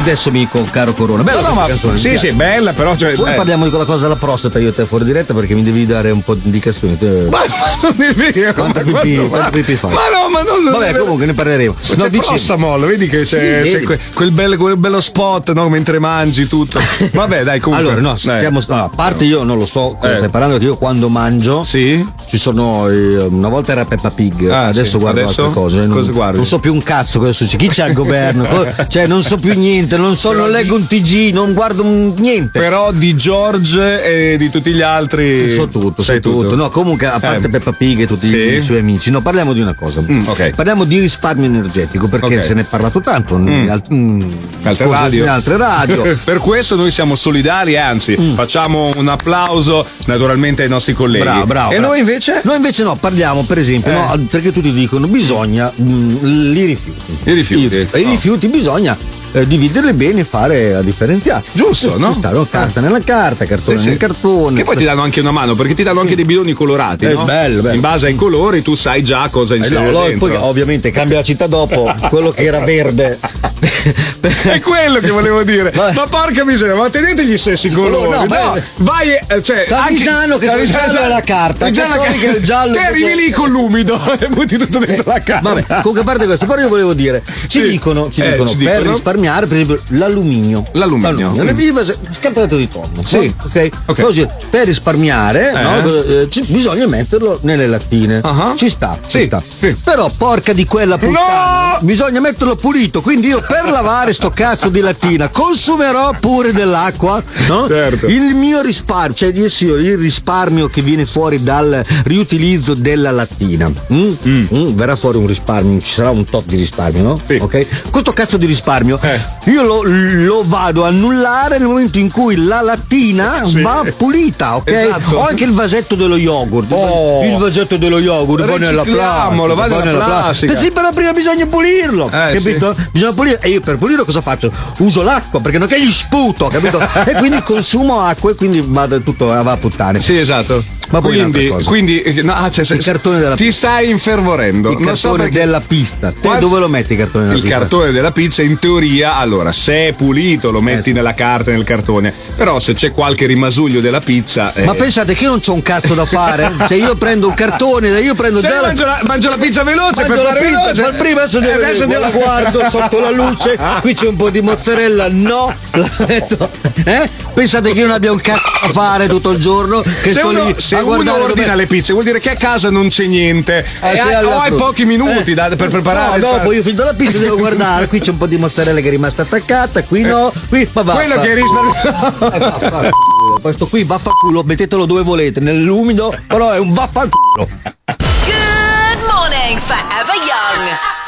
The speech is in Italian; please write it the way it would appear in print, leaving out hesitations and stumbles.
adesso amico, caro Corona. Bella No, canzone, sì, sì, bella, però. Cioè, Poi parliamo di quella cosa della prostata io e te fuori diretta perché mi devi dare un po' di indicazioni. Ma non è vero. Quanta pipì fai? Ma no, ma non. Vabbè, comunque ne parleremo. No, Prostamol, vedi che c'è quel bello spot, no? Mentre mangi tutto. Vabbè, dai, comunque. Allora, no, sentiamo. No, a parte io non lo so cosa stai parlando, perché io quando mangio ci sono. Una volta era Peppa Pig, adesso guardo altre cose. Cosa guardi? Non so più un cazzo cosa succede. Chi c'è al governo? Cioè, non so più niente, non leggo un TG, non guardo niente. Però di George e di tutti gli altri. So tutto. No, comunque, a parte Peppa Pig e tutti i suoi amici, no, parliamo di una cosa. Parliamo di risparmio energetico, perché se ne è parlato tanto in altre radio. Per questo noi siamo solidali, anzi, facciamo un applauso naturalmente ai nostri colleghi. Bravo. E noi invece? Noi invece no, parliamo per esempio, no, perché tutti dicono bisogna i rifiuti bisogna dividerli bene e fare la differenziata. Giusto, no? Ci sta, no? Carta nella carta, cartone nel cartone. Che poi ti danno anche una mano, perché ti danno anche dei bidoni colorati, no? Bello. In base ai colori tu sai già cosa inserire dentro. Poi ovviamente cambia la città dopo, quello che era verde. È quello che volevo dire. Ma porca miseria, ma tenete gli stessi colori. No, vai, cioè Tavisano che il giallo è la carta. Te arrivi lì con l'umido e butti tutto dentro la carta. Vabbè, comunque a parte questo, però io volevo dire, ci dicono per risparmiare, per esempio, l'alluminio. Scartato di tonno. Sì. Ok. Così, per risparmiare, bisogna metterlo nelle lattine. Ci sta. Però porca di quella puttana, bisogna metterlo pulito, quindi io per lavare sto cazzo di lattina consumerò pure dell'acqua, no? Certo. Il mio risparmio, cioè il risparmio che viene fuori dal riutilizzo della lattina, verrà fuori un risparmio, ci sarà un tot di risparmio, no? Sì. Ok? Questo cazzo di risparmio io lo vado a annullare nel momento in cui la lattina va pulita, ok? Esatto. O anche il vasetto dello yogurt. Il vasetto dello yogurt va nella plastica. Sì, però prima bisogna pulirlo, capito? Bisogna pulire. E io per pulirlo cosa faccio? Uso l'acqua, perché non è che gli sputo, capito? E quindi consumo acqua e quindi va a puttane. Sì, esatto. Ma quindi il cartone della ti stai infervorendo. Il cartone della pizza. Te dove lo metti il cartone della pizza? Il cartone della pizza in teoria, allora, se è pulito lo metti nella carta, nel cartone. Però se c'è qualche rimasuglio della pizza. Ma pensate che io non c'ho un cazzo da fare? Cioè io prendo un cartone, mangio la pizza veloce per fare veloce. Prima adesso la guardo sotto la luce. Qui c'è un po' di mozzarella, no, la metto. Pensate che io non abbia un cazzo da fare tutto il giorno? Che se uno ordina le pizze vuol dire che a casa non c'è niente hai pochi minuti per preparare. No, dopo io finito la pizza devo guardare, qui c'è un po' di mozzarella che è rimasta attaccata, qui no, qui quello che risparmia. Questo qui vaffanculo, mettetelo dove volete, nell'umido, però è un vaffanculo. Good morning, Forever Young.